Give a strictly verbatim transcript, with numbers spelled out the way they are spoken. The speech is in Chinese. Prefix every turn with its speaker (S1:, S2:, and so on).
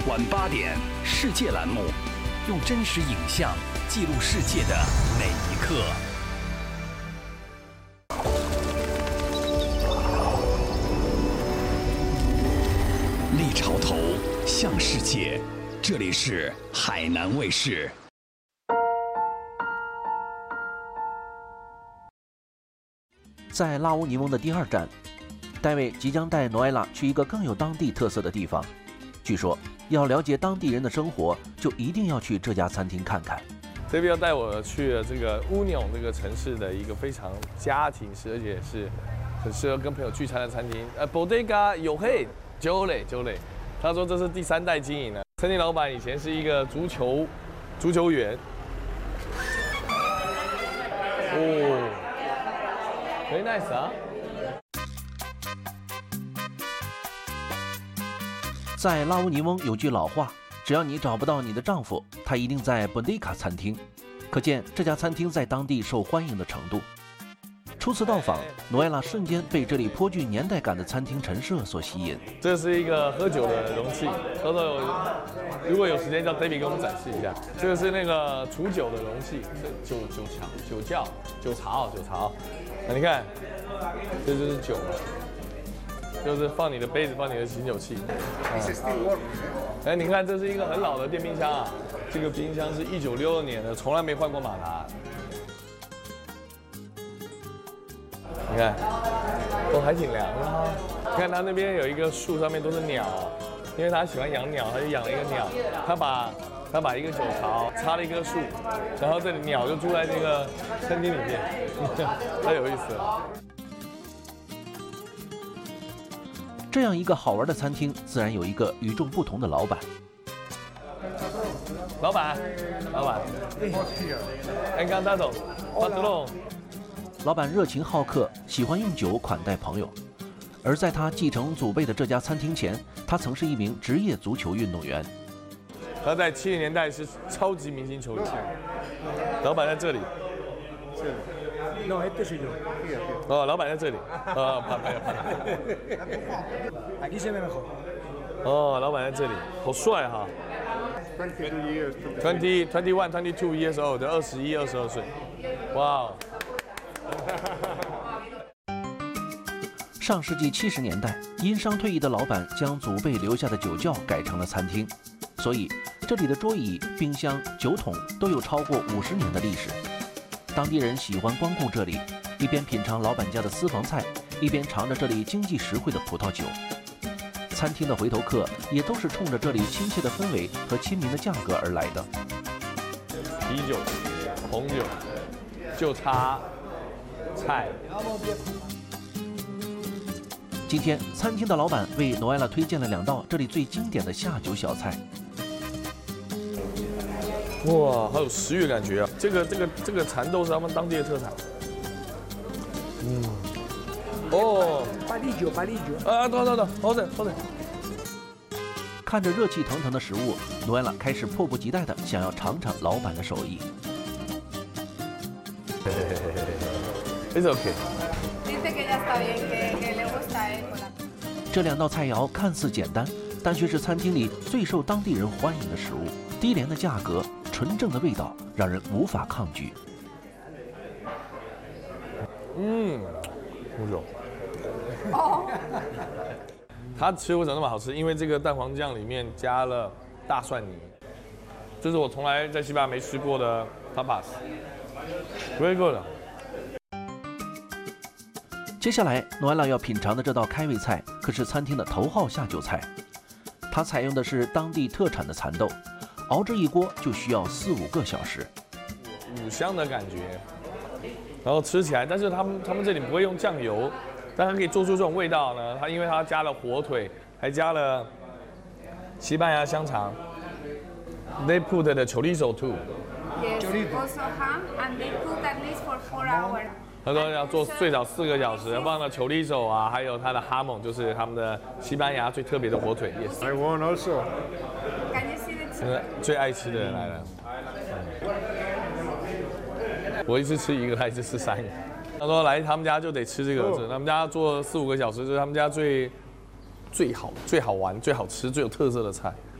S1: 晚八点，世界栏目，用真实影像记录世界的每一刻。立潮头，向世界，这里是海南卫视。
S2: 在拉乌尼翁的第二站，戴维即将带诺埃拉去一个更有当地特色的地方。据说，要了解当地人的生活，就一定要去这家餐厅看看。
S3: 这边要带我去了这个乌纽这个城市的一个非常家庭式，而且是很适合跟朋友聚餐的餐厅。呃 ，Bodega 有嘿，九磊九磊，他说这是第三代经营的。餐厅老板以前是一个足球足球员。哦 ，very nice 啊。
S2: 在拉乌尼翁有句老话，只要你找不到你的丈夫，他一定在 Bodega 餐厅。可见这家餐厅在当地受欢迎的程度。初次到访，诺埃拉瞬间被这里颇具年代感的餐厅陈设所吸引。
S3: 这是一个喝酒的容器，到时候如果有时间叫 David 给我们展示一下。这个是那个储酒的容器，是酒酒茶、酒窖、酒茶哦，酒茶哦。那你看，这就是酒嘛。就是放你的杯子，放你的醒酒器。哎，你看，这是一个很老的电冰箱啊，这个冰箱是一九六二年的，从来没换过马达。你看，都还挺凉的哈。你看他那边有一个树，上面都是鸟，因为他喜欢养鸟，他就养了一个鸟。他把他把一个酒槽插了一棵树，然后这里鸟就住在这个餐厅里面，太有意思了。
S2: 这样一个好玩的餐厅，自然有一个与众不同的老板。
S3: 老板，老板，哎，刚大总，巴特龙。
S2: 老板热情好客，喜欢用酒款待朋友。而在他继承祖辈的这家餐厅前，他曾是一名职业足球运动员。
S3: 他在七零年代是超级明星球员。老板在这里。是。No, este soy yo. Oh, 老板在这里。哦，怕没有怕。
S4: Aquí se ve mejor.
S3: 哦，老板在这里，好帅哈。Twenty, twenty one, twenty two years old， 二十一、二十二岁。哇。
S2: 上世纪七十年代，因伤退役的老板将祖辈留下的酒窖改成了餐厅，所以这里的桌椅、冰箱、酒桶都有超过五十年的历史。当地人喜欢光顾这里，一边品尝老板家的私房菜，一边尝着这里经济实惠的葡萄酒。餐厅的回头客也都是冲着这里亲切的氛围和亲民的价格而来的。
S3: 啤酒、红酒、就差菜。
S2: 今天餐厅的老板为诺埃拉推荐了两道这里最经典的下酒小菜。
S3: 哇，好有食欲的感觉啊！这个这个这个蚕豆是他们当地的特产。嗯。哦。
S4: 巴利酒，巴利酒。
S3: 啊，等等等，好等好等。
S2: 看着热气腾腾的食物，诺埃拉开始迫不及待地想要尝尝老板的手艺。
S3: It's okay。
S2: 这两道菜肴看似简单，但却是餐厅里最受当地人欢迎的食物。低廉的价格，纯正的味道，让人无法抗拒。
S3: 嗯，乌酒。哦。它吃为什么那么好吃？因为这个蛋黄酱里面加了大蒜泥，这是我从来在西班牙没吃过的 tapas。Very good。
S2: 接下来，诺埃拉要品尝的这道开胃菜可是餐厅的头号下酒菜。它采用的是当地特产的蚕豆。熬制一锅就需要四五个小时，
S3: 五香的感觉，然后吃起来，但是他们他们这里不会用酱油，但它可以做出这种味道呢。它因为它加了火腿，还加了西班牙香肠。They put the chorizo too.
S5: Yes, also ham, and they cook at least for four hours.
S3: 他说要做最少四个小时，放了chorizo啊，还有它的哈蒙，就是他们的西班牙最特别的火腿。Yes.
S4: I want also.
S3: 现在最爱吃的人来了。我一次吃一个，他一次吃三个。他说来他们家就得吃这个，他们家做四五个小时，就是他们家最最好、最好玩、最好吃、最有特色的菜。